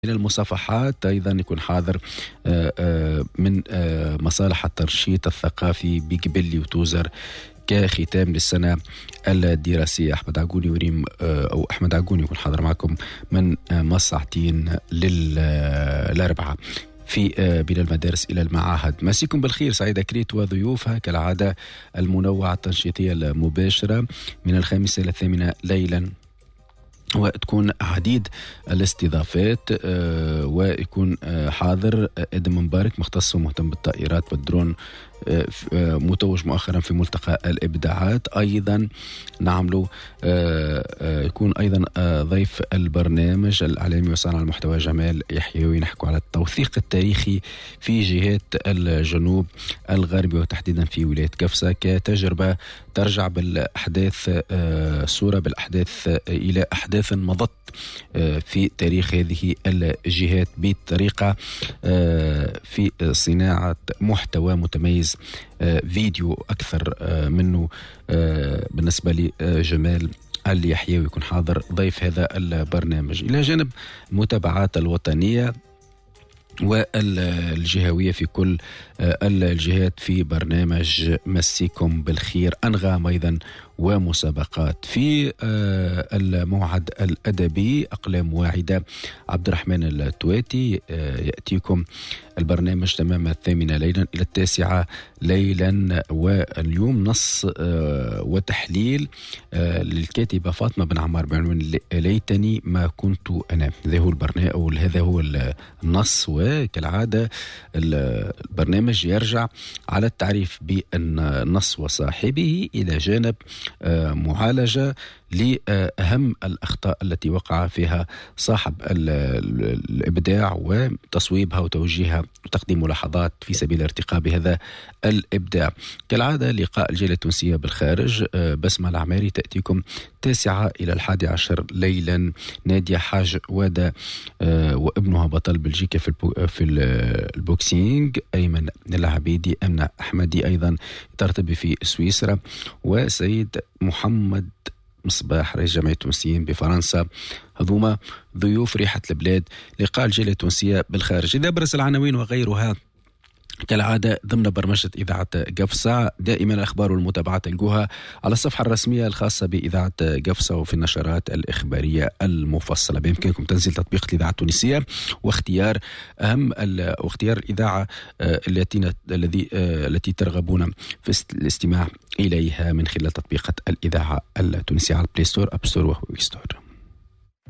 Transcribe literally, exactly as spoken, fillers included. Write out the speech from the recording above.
من المصافحات أيضا يكون حاضر من مصالح الترشيد الثقافي بقبلي وتوزر كختام للسنة الدراسية. أحمد عقوني وريم أو أحمد عقوني يكون حاضر معكم من مساعتين للأربعة في بين المدارس إلى المعاهد. مسيكم بالخير. سعيدة كريت وضيوفها كالعادة المنوعة التنشيطية المباشرة من الخامسة إلى الثامنة ليلا، وتكون عديد الاستضافات آه ويكون آه حاضر ادم مبارك مختص ومهتم بالطائرات والدرون آه آه متوج مؤخرا في ملتقى الابداعات. ايضا نعملوا آه آه يكون ايضا آه ضيف البرنامج الاعلامي وصانع المحتوى جمال يحيوي، نحكوا على التوثيق التاريخي في جهات الجنوب الغربي وتحديدا في ولاية قفصة كتجربة ترجع بالاحداث آه صورة بالاحداث آه الى احداث مضت في تاريخ هذه الجهات بطريقة في صناعة محتوى متميز فيديو أكثر منه بالنسبة لجمال اليحيوي يكون حاضر ضيف هذا البرنامج، إلى جانب المتابعات الوطنية والجهوية في كل الجهات في برنامج مسيكم بالخير. أنغام أيضا ومسابقات في الموعد الأدبي أقلام واعدة عبد الرحمن التواتي. يأتيكم البرنامج تمام الثامنة ليلا إلى التاسعة ليلا، واليوم نص وتحليل للكاتبة فاطمة بن عمار بعنوان ليتني ما كنت أنا. هذا هو البرنامج أو هذا هو النص، وكالعادة البرنامج يرجع على التعريف بأن النص وصاحبه إلى جانب معالجة لأهم الأخطاء التي وقع فيها صاحب الإبداع وتصويبها وتوجيهها وتقديم ملاحظات في سبيل ارتقاء بهذا الإبداع. كالعادة لقاء الجالية التونسية بالخارج، بسمة العماري تأتيكم تاسعة إلى الحادي عشر ليلا. نادية حاج وادة وابنها بطل بلجيكا في في البوكسينج. أيمن العبيدي أمنة أحمدي أيضا ترتبي في سويسرا. وسيد محمد مصباح رئيس جمعية التونسيين بفرنسا. هذوما ضيوف ريحة البلاد لقاء الجالية التونسية بالخارج. إذا برز العناوين وغيرها كالعادة ضمن برمجة إذاعة قفصة. دائما الأخبار والمتابعة تلقوها على الصفحة الرسمية الخاصة بإذاعة قفصة وفي النشرات الإخبارية المفصلة. بإمكانكم تنزيل تطبيق الإذاعة التونسية واختيار أهم واختيار الإذاعة التي الذي التي ترغبون في الاستماع إليها من خلال تطبيقات الإذاعة التونسية على البلاي ستور، أب ستور وهو ستور.